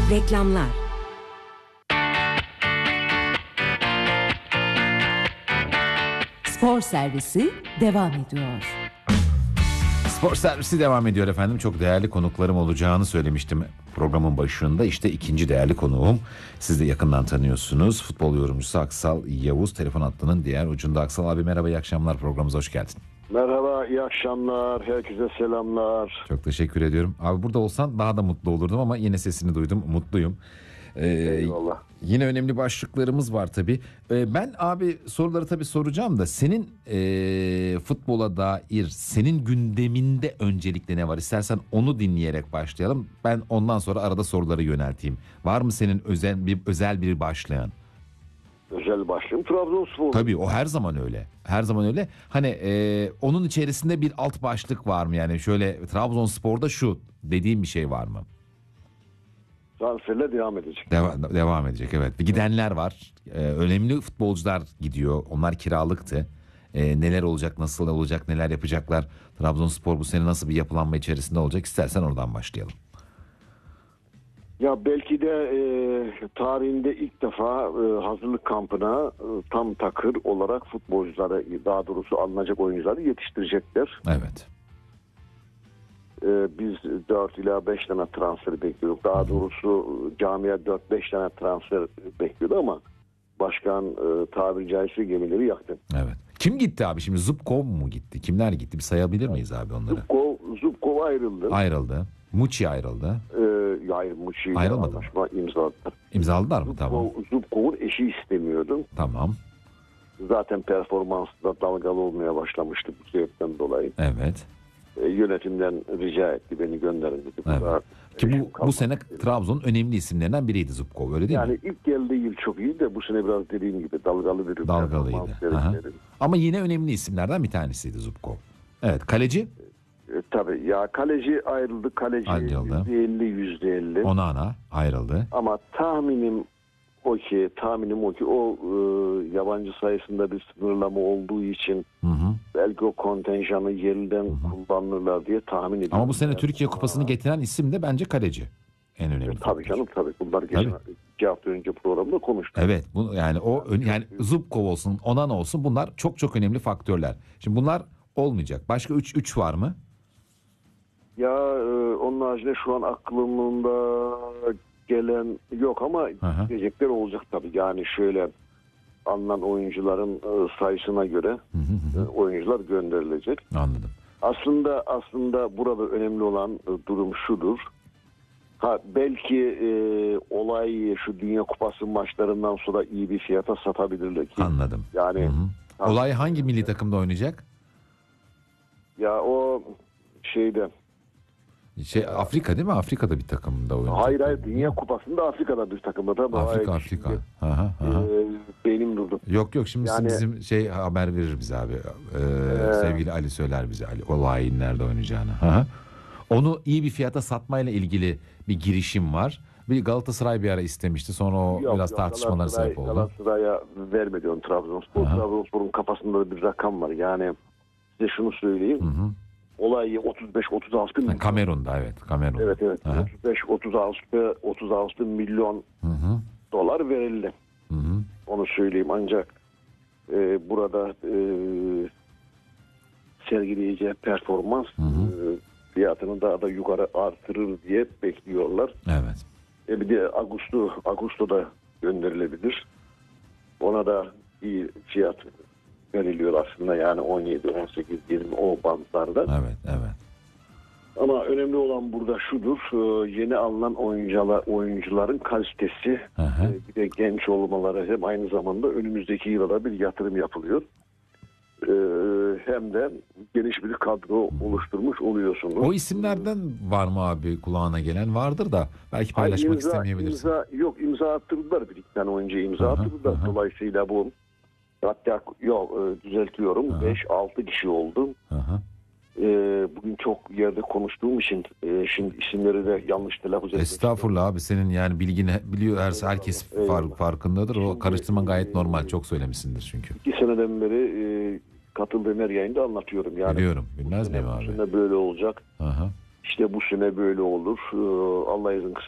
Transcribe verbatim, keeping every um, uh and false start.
Reklamlar. Spor servisi devam ediyor. Spor servisi devam ediyor efendim. Çok değerli konuklarım olacağını söylemiştim programın başında. İşte ikinci değerli konuğum. Siz de yakından tanıyorsunuz. Futbol yorumcusu Aksal Yavuz. Telefon hattının diğer ucunda. Aksal abi merhaba, iyi akşamlar, programımıza hoş geldin. Merhaba, iyi akşamlar. Herkese selamlar. Çok teşekkür ediyorum. Abi burada olsan daha da mutlu olurdum ama yine sesini duydum. Mutluyum. Ee, Eyvallah. Yine önemli başlıklarımız var tabii. Ee, ben abi soruları tabii soracağım da senin e, futbola dair senin gündeminde öncelikle ne var? İstersen onu dinleyerek başlayalım. Ben ondan sonra arada soruları yönelteyim. Var mı senin özel bir özel bir başlığın? Özel başlığım Trabzonspor. Tabii o her zaman öyle. Her zaman öyle. Hani e, onun içerisinde bir alt başlık var mı? Yani şöyle Trabzonspor'da şu dediğim bir şey var mı? Transferle devam edecek. Deva- devam edecek, evet. Gidenler var. Ee, önemli futbolcular gidiyor. Onlar kiralıktı. Ee, neler olacak, nasıl olacak, neler yapacaklar? Trabzonspor bu sene nasıl bir yapılanma içerisinde olacak? İstersen oradan başlayalım. Ya belki de e, tarihinde ilk defa e, hazırlık kampına e, tam takır olarak futbolcuları, daha doğrusu alınacak oyuncuları yetiştirecekler. Evet. E, biz dört ila beş tane transfer bekliyorduk. Daha doğrusu camia dört beş tane transfer bekliyordu ama başkan e, tabiri caizse gemileri yaktı. Evet. Kim gitti abi şimdi? Zubkov mu gitti? Kimler gitti? Bir sayabilir miyiz abi onları? Zubkov, Zubkov ayrıldı. Ayrıldı. Muçi ayrıldı. E, hayır, Muçi ile Ayrılmadı mı? anlaşma imzaladılar. İmzaladılar mı? Tamam. Zubkov, Zubkov'un eşi istemiyordu. Tamam. Zaten performansı da dalgalı olmaya başlamıştı bu sebepten dolayı. Evet. E, yönetimden rica etti, beni gönderin dedi. Evet. Burada Ki eşim bu, bu kalmak sene istedi. Trabzon'un önemli isimlerinden biriydi Zubkov, öyle değil Yani mi? ilk geldiği yıl çok iyi de bu sene biraz dediğim gibi dalgalı bir Dalgalıydı. performans Aha. sergiledi. Ama yine önemli isimlerden bir tanesiydi Zubkov. Evet, kaleci E, tabii ya, kaleci ayrıldı. Kaleci Ayrıldı. yüzde elli yüzde elli. Onana ayrıldı. Ama tahminim o ki tahminim o ki o e, yabancı sayısında bir sınırlama olduğu için Hı hı. belki o kontenjanı yeniden kullanırlar diye tahmin ediyorum. Ama bu sene Yani. Türkiye Kupası'nı getiren isim de bence kaleci. En önemli. E, tabii faktör. canım, tabii. Bunlar geçen iki hafta önce programda konuştuk. Evet, bu yani o ön- yani Zubkov olsun, Onana olsun, bunlar çok çok önemli faktörler. Şimdi bunlar olmayacak. Başka üç üç var mı? Ya e, onun haricinde şu an aklımda gelen yok ama hı. gelecekler olacak tabii. Yani şöyle alınan oyuncuların e, sayısına göre Hı hı hı. e, oyuncular gönderilecek. Anladım. Aslında aslında burada önemli olan e, durum şudur. Ha, belki e, olay şu Dünya Kupası maçlarından sonra iyi bir fiyata satabilirler ki. Anladım. Yani Hı hı. ha, Olay hangi milli takımda oynayacak? ya o şeyde Şey Afrika değil mi? Afrika'da bir takımda oynayacak. hayır hayır Dünya Kupası'nda Afrika'da bir takımda tabii. Afrika Hayır, Afrika. şimdi, Hı hı hı. e, beynim durdu. Yok yok, şimdi Yani- bizim şey haber verir bize abi. Ee, Ee, sevgili Ali söyler bize, Ali olayın nerede oynayacağını. Hı hı. Onu iyi bir fiyata satmayla ilgili bir girişim var. Bir Galatasaray bir ara istemişti. Sonra o Yok, biraz yok, tartışmalara Galatasaray- sebep oldu. Galatasaray'a vermedi onu Trabzonspor. Aha. Trabzonspor'un kafasında da bir rakam var. Yani size şunu söyleyeyim. Hı hı. Olay otuz beş otuz altı milyon. Ha, Kamerun'da evet. Kamerun'da. Evet evet. Aha. otuz beş otuz altı otuz altı milyon Hı hı. dolar verildi. Hı hı. Onu söyleyeyim, ancak e, burada e, sergileyeceği performans Hı hı. e, fiyatını daha da yukarı artırır diye bekliyorlar. Evet. E bir de Ağustos Ağustos'da gönderilebilir. Ona da iyi fiyat veriliyor aslında, yani on yedi on sekiz yirmi o bantlarda. Evet. Evet. Ama önemli olan burada şudur. e, Yeni alınan oyuncular, oyuncuların kalitesi, Hı hı. e, bir de genç olmaları, hem aynı zamanda önümüzdeki yılda bir yatırım yapılıyor. E, Hem de geniş bir kadro oluşturmuş oluyorsunuz. O isimlerden var mı abi kulağına gelen? Vardır da belki Hayır, paylaşmak imza- istemeyebilirsin. imza- yok, imza attırdılar, bir iki tane oyuncu imza Hı hı, attırdılar. hı hı. Dolayısıyla bu, hatta yok e, düzeltiyorum, Hı hı. beş altı kişi oldu. Hı hı. E, bugün çok yerde konuştuğum için e, şimdi isimleri de yanlış telaffuz etmek Estağfurullah abi, senin yani bilgini biliyor, her herkes Eyvallah, far, eyvallah. farkındadır. O Şimdi, karıştırman gayet e, normal. Çok söylemişsindir çünkü. İki seneden beri e, katıldığım her yayında anlatıyorum. Yani Biliyorum. bu Bilmez sene, miyim bu abi? sene böyle olacak. Aha. İşte bu sene böyle olur. E, Allah izin